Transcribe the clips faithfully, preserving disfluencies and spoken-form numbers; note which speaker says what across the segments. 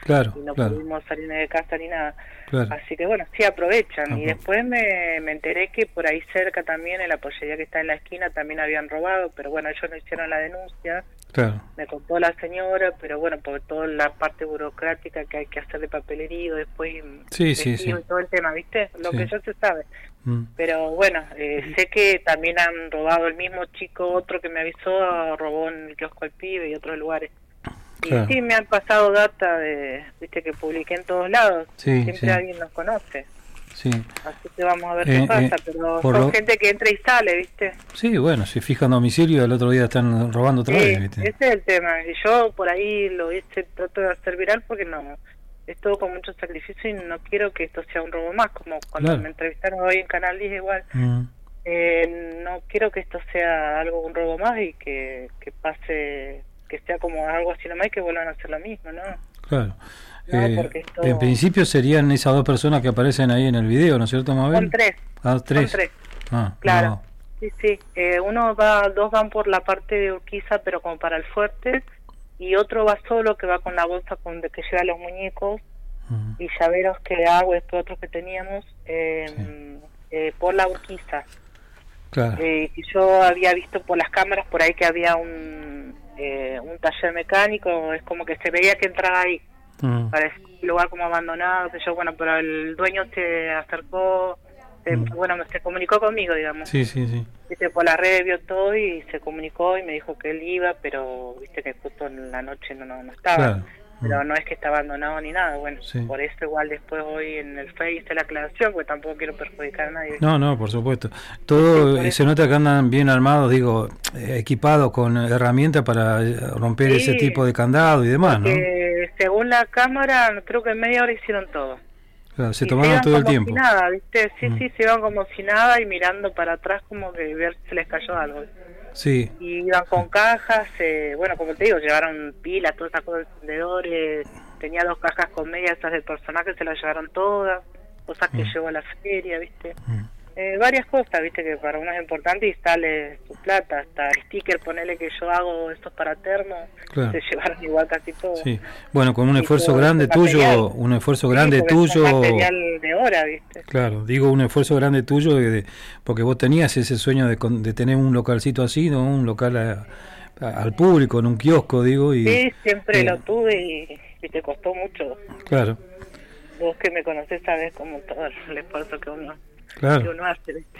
Speaker 1: Claro,
Speaker 2: y no
Speaker 1: claro.
Speaker 2: pudimos salir de casa ni nada.
Speaker 1: Claro.
Speaker 2: Así que bueno, sí aprovechan.
Speaker 1: Ah,
Speaker 2: Y
Speaker 1: pues.
Speaker 2: después me, me enteré que por ahí cerca también, en la pollería que está en la esquina, también habían robado, pero bueno, ellos no hicieron la denuncia.
Speaker 1: Claro.
Speaker 2: Me contó la señora, pero bueno, por toda la parte burocrática que hay que hacer de papelería, después
Speaker 1: Sí, sí, sí.
Speaker 2: testigo y todo el tema, ¿viste? Lo
Speaker 1: Sí.
Speaker 2: que ya se sabe.
Speaker 1: Mm.
Speaker 2: Pero bueno, eh, sé que también han robado el mismo chico, otro que me avisó, robó en el kiosco El Pibe y otros lugares. Y
Speaker 1: Claro.
Speaker 2: sí, me han pasado data de, viste, que publiqué en todos lados.
Speaker 1: Sí,
Speaker 2: Siempre
Speaker 1: sí.
Speaker 2: alguien nos conoce.
Speaker 1: Sí.
Speaker 2: Así que vamos a ver
Speaker 1: Eh,
Speaker 2: qué pasa,
Speaker 1: eh,
Speaker 2: pero
Speaker 1: por
Speaker 2: son
Speaker 1: lo-
Speaker 2: gente que entra y sale, ¿viste?
Speaker 1: Sí, bueno, si fijan domicilio, el otro día están robando otra
Speaker 2: Sí,
Speaker 1: vez, ¿viste?
Speaker 2: ese es el tema. Y yo por ahí lo hice, trato de hacer viral porque no, es todo con mucho sacrificio y no quiero que esto sea un robo más, como cuando
Speaker 1: Claro.
Speaker 2: me entrevistaron hoy en Canal diez igual.
Speaker 1: Mm.
Speaker 2: Eh, no quiero que esto sea algo, un robo más y que, que pase, que sea como algo así nomás y que vuelvan a hacer lo mismo, ¿no?
Speaker 1: Claro.
Speaker 2: No,
Speaker 1: Eh,
Speaker 2: porque esto...
Speaker 1: En principio serían esas dos personas que aparecen ahí en el video, ¿no es cierto, Mabel?
Speaker 2: Son tres.
Speaker 1: Ah, tres.
Speaker 2: Son tres.
Speaker 1: Ah,
Speaker 2: Claro.
Speaker 1: no.
Speaker 2: Sí, sí. Eh, uno va, dos van por la parte de Urquiza, pero como para el fuerte, y otro va solo, que va con la bolsa con de que lleva los muñecos
Speaker 1: Mm.
Speaker 2: y llaveros que hago, estos otros que teníamos, eh,
Speaker 1: Sí.
Speaker 2: eh, por la Urquiza.
Speaker 1: Claro.
Speaker 2: Eh, y yo había visto por las cámaras por ahí que había un, eh, un taller mecánico, es como que se veía que entraba ahí.
Speaker 1: Mm.
Speaker 2: Parece un lugar como abandonado, que yo, bueno, pero el dueño se acercó, se,
Speaker 1: Mm.
Speaker 2: bueno, se comunicó conmigo, digamos.
Speaker 1: Sí, sí, sí.
Speaker 2: Viste, por la red vio todo y se comunicó y me dijo que él iba, pero viste que justo en la noche no, no, no estaba.
Speaker 1: Claro.
Speaker 2: Pero
Speaker 1: Mm.
Speaker 2: no es que está abandonado ni nada, bueno,
Speaker 1: Sí.
Speaker 2: por eso igual después hoy en el Face hice la aclaración, porque tampoco quiero perjudicar a nadie.
Speaker 1: No, no, por supuesto. Todo
Speaker 2: Sí, por
Speaker 1: eh, se
Speaker 2: eso.
Speaker 1: nota que andan bien armados, digo, eh, equipados con herramientas para eh, romper
Speaker 2: Sí,
Speaker 1: ese tipo de candado y demás, ¿no?
Speaker 2: porque según la cámara, creo que en media hora hicieron todo.
Speaker 1: Claro, se
Speaker 2: Y se
Speaker 1: tomaron
Speaker 2: iban
Speaker 1: todo el
Speaker 2: como
Speaker 1: tiempo.
Speaker 2: si nada, ¿viste? Sí,
Speaker 1: Mm.
Speaker 2: sí, se iban como si nada y mirando para atrás como que ver si se les cayó algo.
Speaker 1: Sí.
Speaker 2: Y iban con cajas, eh, bueno, como te digo, llevaron pilas, todas esas cosas, encendedores, tenía dos cajas con medias, esas del personaje, se las llevaron todas, cosas que
Speaker 1: Mm.
Speaker 2: llevó a la feria, ¿viste?
Speaker 1: Mm.
Speaker 2: Eh, varias cosas, ¿viste? Que para uno es importante y sale su plata, hasta sticker, ponele que yo hago estos para termo,
Speaker 1: Claro.
Speaker 2: se llevaron igual casi todo.
Speaker 1: Sí. Bueno, con un
Speaker 2: Y
Speaker 1: esfuerzo
Speaker 2: todo
Speaker 1: grande
Speaker 2: ese material.
Speaker 1: tuyo, un esfuerzo
Speaker 2: Sí,
Speaker 1: grande
Speaker 2: porque es un
Speaker 1: tuyo.
Speaker 2: material de hora, ¿viste?
Speaker 1: Claro, digo un esfuerzo grande tuyo de, de- porque vos tenías ese sueño de, con- de tener un localcito así, ¿no? Un local a- a- al público, en un kiosco, digo, y
Speaker 2: Sí, siempre
Speaker 1: eh,
Speaker 2: lo tuve y, y te costó mucho.
Speaker 1: claro,
Speaker 2: Vos que me conocés sabés como todo el esfuerzo que uno, que
Speaker 1: claro.
Speaker 2: uno hace, ¿viste?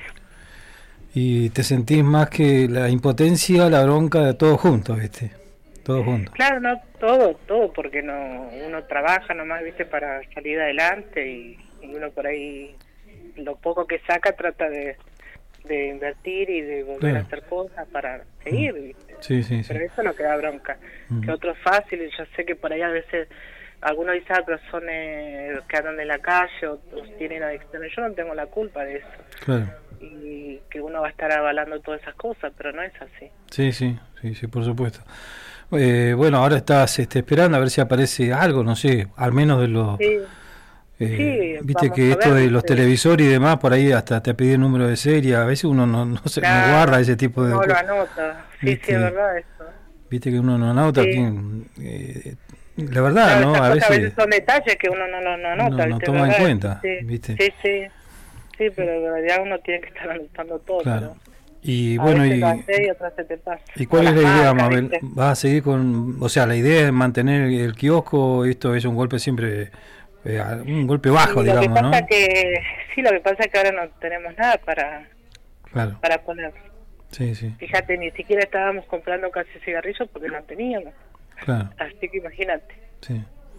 Speaker 1: Y te sentís más que la impotencia, la bronca de todos juntos, ¿viste? Todos juntos.
Speaker 2: Claro, no, todo, todo, porque no uno trabaja nomás, ¿viste? Para salir adelante y, y uno por ahí, lo poco que saca trata de, de invertir y de volver
Speaker 1: Claro.
Speaker 2: a hacer cosas para seguir, ¿viste?
Speaker 1: Sí, sí, sí.
Speaker 2: Pero eso no queda bronca.
Speaker 1: Mm.
Speaker 2: Que otro es fácil, y yo sé que por ahí a veces algunos dicen, ah, pero son eh, que andan en la calle, otros tienen adicciones. Yo no tengo la culpa de eso.
Speaker 1: Claro.
Speaker 2: Y que uno va a estar avalando todas esas cosas, pero no es así.
Speaker 1: Sí, sí, sí, sí, por supuesto. Eh, bueno, ahora estás este, esperando a ver si aparece algo, no sé, al menos de los...
Speaker 2: Sí,
Speaker 1: Eh,
Speaker 2: Sí,
Speaker 1: viste
Speaker 2: vamos
Speaker 1: que
Speaker 2: a
Speaker 1: esto
Speaker 2: ver,
Speaker 1: de los
Speaker 2: ¿viste?
Speaker 1: televisores y demás, por ahí hasta te piden número de serie, a veces uno no, no, se, no
Speaker 2: Claro,
Speaker 1: guarda ese tipo de
Speaker 2: no lo
Speaker 1: cosas.
Speaker 2: anota. Sí,
Speaker 1: ¿Viste?
Speaker 2: sí, es verdad eso.
Speaker 1: Viste que uno no anota,
Speaker 2: Sí.
Speaker 1: quién, eh, la verdad,
Speaker 2: Claro,
Speaker 1: ¿no?
Speaker 2: esas
Speaker 1: A
Speaker 2: cosas
Speaker 1: veces
Speaker 2: son detalles que uno no, no, no anota,
Speaker 1: no, no
Speaker 2: ¿viste?
Speaker 1: toma en
Speaker 2: ¿Verdad?
Speaker 1: cuenta,
Speaker 2: Sí,
Speaker 1: ¿viste?
Speaker 2: sí, sí, sí, pero en realidad uno tiene que estar anotando todo.
Speaker 1: Claro.
Speaker 2: Pero
Speaker 1: Y
Speaker 2: a
Speaker 1: bueno,
Speaker 2: veces
Speaker 1: y,
Speaker 2: lo haces y otras se te pasa.
Speaker 1: ¿y cuál
Speaker 2: O
Speaker 1: es la
Speaker 2: las
Speaker 1: idea,
Speaker 2: marcas,
Speaker 1: Mabel?
Speaker 2: ¿viste?
Speaker 1: ¿Vas a seguir con, o sea, la idea es mantener el kiosco, esto es un golpe siempre, eh, un golpe bajo,
Speaker 2: Sí, lo que
Speaker 1: digamos, ¿no?
Speaker 2: pasa que sí, lo que pasa es que ahora no tenemos nada para
Speaker 1: Claro,
Speaker 2: para poner.
Speaker 1: sí, sí,
Speaker 2: Fíjate, ni siquiera estábamos comprando casi cigarrillos porque no teníamos.
Speaker 1: claro,
Speaker 2: Así que imagínate,
Speaker 1: sí.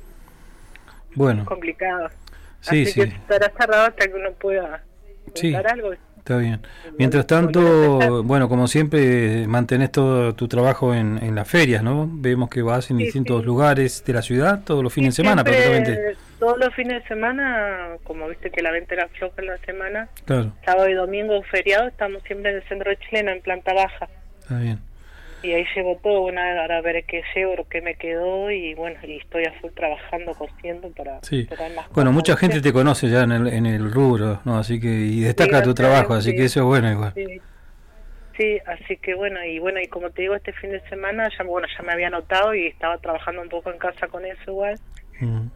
Speaker 1: Bueno,
Speaker 2: complicado.
Speaker 1: sí,
Speaker 2: Así
Speaker 1: sí,
Speaker 2: que estará cerrado hasta que uno pueda
Speaker 1: Sí.
Speaker 2: buscar algo.
Speaker 1: está bien.
Speaker 2: Volver-
Speaker 1: Mientras
Speaker 2: volver a
Speaker 1: tanto,
Speaker 2: empezar.
Speaker 1: bueno, como siempre, mantenés todo tu trabajo en, en las ferias, ¿no? Vemos que vas en
Speaker 2: Sí,
Speaker 1: distintos
Speaker 2: sí.
Speaker 1: lugares de la ciudad todos los fines
Speaker 2: Sí,
Speaker 1: de semana,
Speaker 2: siempre,
Speaker 1: prácticamente.
Speaker 2: todos los fines de semana, como viste que la venta era floja en la semana,
Speaker 1: Claro,
Speaker 2: sábado y domingo feriado, estamos siempre en el centro de Chilena, en planta baja.
Speaker 1: está bien.
Speaker 2: Y ahí llevo todo, bueno, ahora a ver qué llevo, qué me quedó, y bueno, y estoy a full trabajando, cosiendo para
Speaker 1: Sí.
Speaker 2: traer más
Speaker 1: Bueno,
Speaker 2: cosas,
Speaker 1: mucha
Speaker 2: ¿viste?
Speaker 1: gente te conoce ya en el, en el rubro, ¿no? Así que, y destaca
Speaker 2: Sí,
Speaker 1: tu
Speaker 2: gracias a
Speaker 1: trabajo,
Speaker 2: Dios,
Speaker 1: así
Speaker 2: sí.
Speaker 1: que eso es bueno igual.
Speaker 2: Sí. Sí, así que bueno, y bueno, y como te digo, este fin de semana, ya bueno, ya me había anotado y estaba trabajando un poco en casa con eso igual.
Speaker 1: Mm.